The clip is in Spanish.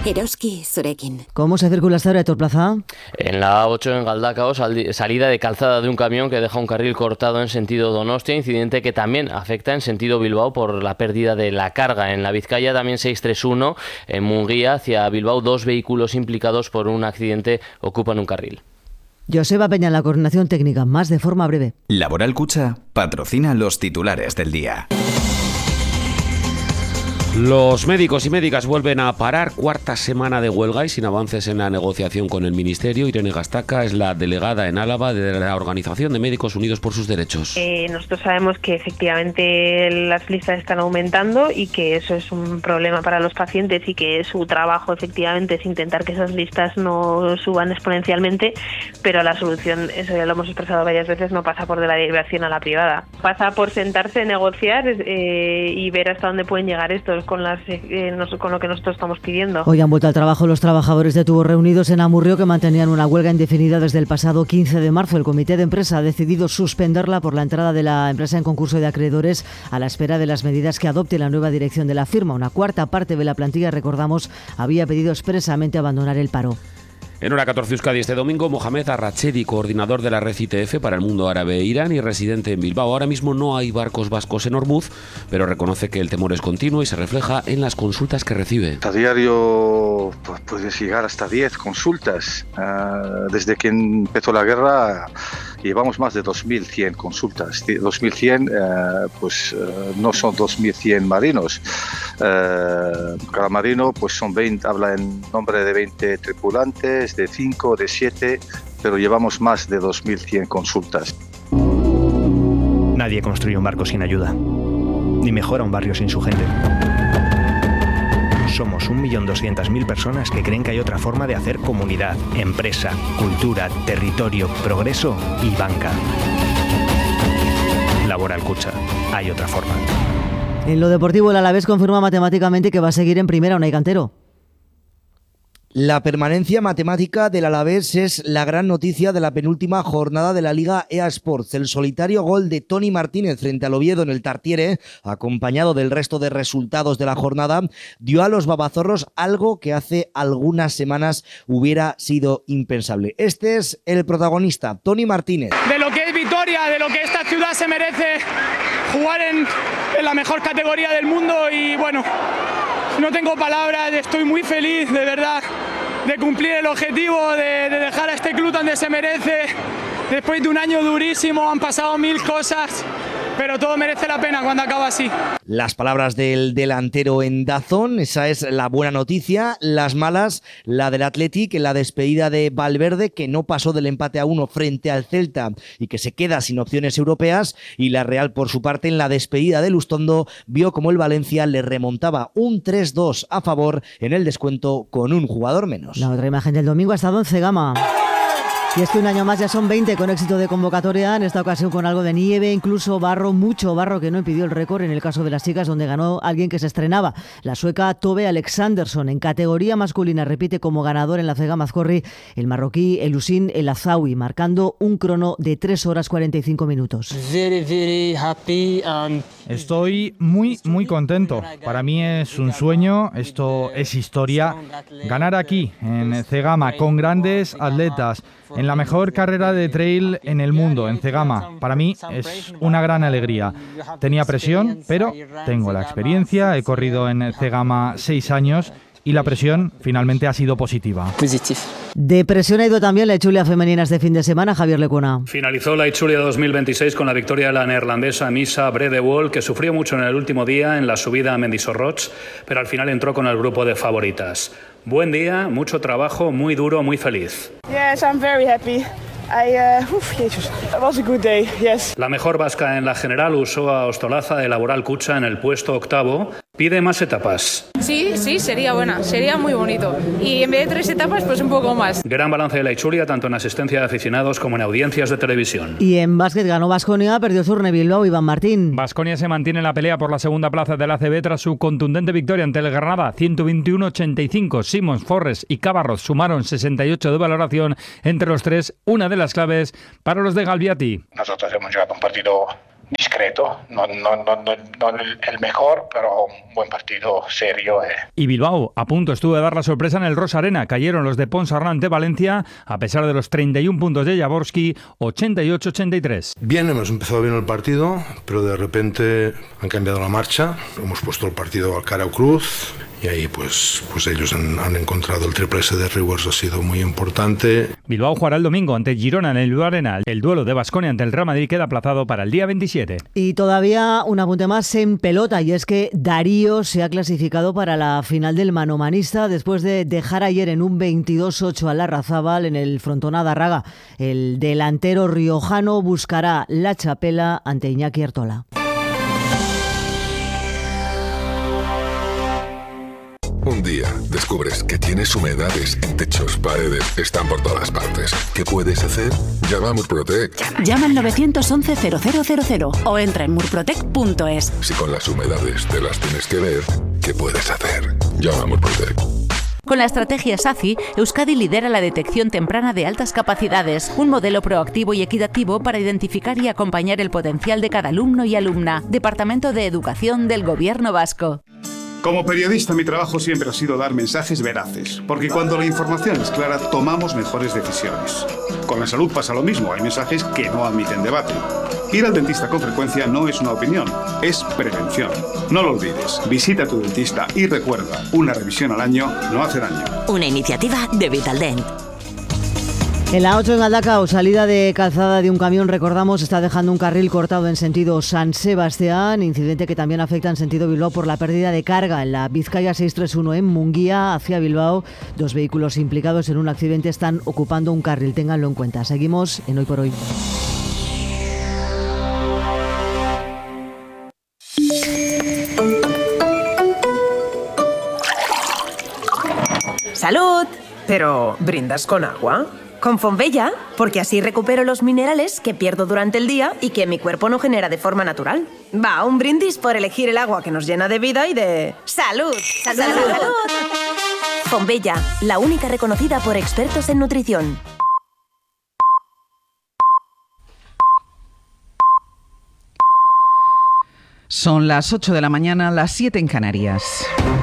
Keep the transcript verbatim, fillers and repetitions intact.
Eroski zurekin. ¿Cómo se circula esta hora de Torplaza? En la A ocho en Galdakao, salida de calzada de un camión que deja un carril cortado en sentido Donostia, incidente que también afecta en sentido Bilbao por la pérdida de la carga. En la Vizcaya también seiscientos treinta y uno, en Munguía hacia Bilbao, dos vehículos implicados por un accidente ocupan un carril. Joseba Peña en la coordinación técnica, más de forma breve. Laboral Kutxa patrocina los titulares del día. Los médicos y médicas vuelven a parar, cuarta semana de huelga y sin avances en la negociación con el Ministerio. Irene Gastaca es la delegada en Álava de la Organización de Médicos Unidos por sus Derechos. Eh, nosotros sabemos que efectivamente las listas están aumentando y que eso es un problema para los pacientes y que su trabajo efectivamente es intentar que esas listas no suban exponencialmente, pero la solución, eso ya lo hemos expresado varias veces, no pasa por de la derivación a la privada. Pasa por sentarse, negociar eh, y ver hasta dónde pueden llegar estos con las eh, nos, con lo que nosotros estamos pidiendo. Hoy han vuelto al trabajo los trabajadores de Tubos reunidos en Amurrio, que mantenían una huelga indefinida desde el pasado quince de marzo. El comité de empresa ha decidido suspenderla por la entrada de la empresa en concurso de acreedores a la espera de las medidas que adopte la nueva dirección de la firma. Una cuarta parte de la plantilla, recordamos, había pedido expresamente abandonar el paro. En Hora catorce Euskadi este domingo, Mohamed Arrachedi, coordinador de la red I T F para el mundo árabe e Irán y residente en Bilbao. Ahora mismo no hay barcos vascos en Ormuz, pero reconoce que el temor es continuo y se refleja en las consultas que recibe. A diario pues, puedes llegar hasta diez consultas. Uh, desde que empezó la guerra llevamos más de dos mil cien consultas. dos mil cien uh, pues uh, no son dos mil cien marinos. Uh, cada marino pues son veinte, habla en nombre de veinte tripulantes, de cinco, de siete, pero llevamos más de dos mil cien consultas. Nadie construye un barco sin ayuda, ni mejora un barrio sin su gente. Somos un millón doscientas mil personas que creen que hay otra forma de hacer comunidad, empresa, cultura, territorio, progreso y banca. Laboral Kutxa, hay otra forma. En lo deportivo, el Alavés confirma matemáticamente que va a seguir en primera. Unai Cantero. La permanencia matemática del Alavés es la gran noticia de la penúltima jornada de la Liga E A Sports. El solitario gol de Toni Martínez frente al Oviedo en el Tartiere, acompañado del resto de resultados de la jornada, dio a los babazorros algo que hace algunas semanas hubiera sido impensable. Este es el protagonista, Toni Martínez. De lo que es Vitoria, de lo que esta ciudad se merece, jugar en, en la mejor categoría del mundo y bueno, no tengo palabras, estoy muy feliz de verdad de cumplir el objetivo, de, de dejar a este club donde se merece. Después de un año durísimo, han pasado mil cosas, pero todo merece la pena cuando acaba así. Las palabras del delantero en Dazón, esa es la buena noticia. Las malas, la del Athletic, en la despedida de Valverde, que no pasó del empate a uno frente al Celta y que se queda sin opciones europeas. Y la Real, por su parte, en la despedida de Lustondo, vio como el Valencia le remontaba un tres dos a favor en el descuento con un jugador menos. La otra imagen del domingo ha estado en Cegama. Y es que un año más ya son veinte con éxito de convocatoria, en esta ocasión con algo de nieve, incluso barro, mucho barro que no impidió el récord en el caso de las chicas, donde ganó alguien que se estrenaba. La sueca Tove Alexandersson, en categoría masculina, repite como ganador en la Cegama Azcorri el marroquí Elusin El Azawi, marcando un crono de tres horas cuarenta y cinco minutos. Very, very happy and... Estoy muy, muy contento. Para mí es un sueño, esto es historia. Ganar aquí, en Cegama, con grandes atletas, en la mejor carrera de trail en el mundo, en Cegama. Para mí es una gran alegría. Tenía presión, pero tengo la experiencia. He corrido en Cegama seis años y la presión finalmente ha sido positiva. De presión ha ido también la Itzulia femenina este fin de semana, Javier Lecuna. Finalizó la Itzulia dos mil veintiséis con la victoria de la neerlandesa Misa Bredewol, que sufrió mucho en el último día en la subida a Mendizorroch, pero al final entró con el grupo de favoritas. Buen día, mucho trabajo, muy duro, muy feliz. Yes, I'm very happy. I, uh, uf, Jesus. It was a good day, yes. La mejor vasca en la general usó a Ostolaza de Laboral Kutxa en el puesto octavo. Pide más etapas. Sí, sí, sería buena, sería muy bonito. Y en vez de tres etapas, pues un poco más. Gran balance de la Itzulia, tanto en asistencia de aficionados como en audiencias de televisión. Y en básquet ganó Baskonia, perdió Zurne Bilbao, Iván Martín. Baskonia se mantiene en la pelea por la segunda plaza del A C B tras su contundente victoria ante el Granada, ciento veintiuno a ochenta y cinco. Simons, Forres y Cabarroz sumaron sesenta y ocho de valoración entre los tres, una de las claves para los de Galbiati. Nosotros hemos llegado a un partido discreto, no, no, no, no, no el mejor, pero un buen partido serio. Eh. Y Bilbao a punto estuvo de dar la sorpresa en el Rosa Arena. Cayeron los de Ponsarnau ante Valencia, a pesar de los treinta y un puntos de Jaworski, ochenta y ocho a ochenta y tres. Bien, hemos empezado bien el partido, pero de repente han cambiado la marcha. Hemos puesto el partido al cara o cruz. Y ahí pues, pues ellos han, han encontrado el triple S de Rivers, ha sido muy importante. Bilbao jugará el domingo ante Girona en el Bilbao Arena. El duelo de Baskonia ante el Real Madrid queda aplazado para el día veintisiete. Y todavía un apunte más en pelota, y es que Darío se ha clasificado para la final del manomanista después de dejar ayer en un veintidós ocho a Larrazábal en el Frontona Darraga. El delantero riojano buscará la chapela ante Iñaki Ertola. Un día descubres que tienes humedades en techos, paredes, están por todas partes. ¿Qué puedes hacer? Llama a Murprotec. Llama al nueve uno uno cero cero cero cero o entra en murprotec punto es. Si con las humedades te las tienes que ver, ¿qué puedes hacer? Llama a Murprotec. Con la estrategia SACI, Euskadi lidera la detección temprana de altas capacidades, un modelo proactivo y equitativo para identificar y acompañar el potencial de cada alumno y alumna. Departamento de Educación del Gobierno Vasco. Como periodista, mi trabajo siempre ha sido dar mensajes veraces, porque cuando la información es clara, tomamos mejores decisiones. Con la salud pasa lo mismo, hay mensajes que no admiten debate. Ir al dentista con frecuencia no es una opinión, es prevención. No lo olvides, visita a tu dentista y recuerda, una revisión al año no hace daño. Una iniciativa de Vitaldent. En la ocho en Galdacao, salida de calzada de un camión, recordamos, está dejando un carril cortado en sentido San Sebastián, incidente que también afecta en sentido Bilbao por la pérdida de carga en la Vizcaya seiscientos treinta y uno en Munguía hacia Bilbao. Dos vehículos implicados en un accidente están ocupando un carril, ténganlo en cuenta. Seguimos en Hoy por Hoy. ¡Salud! Pero, ¿brindas con agua? Con Fonbella, porque así recupero los minerales que pierdo durante el día y que mi cuerpo no genera de forma natural. Va, un brindis por elegir el agua que nos llena de vida y de... ¡Salud! ¡Salud! ¡Salud! ¡Salud! Fonbella, la única reconocida por expertos en nutrición. Son las ocho de la mañana, las siete en Canarias.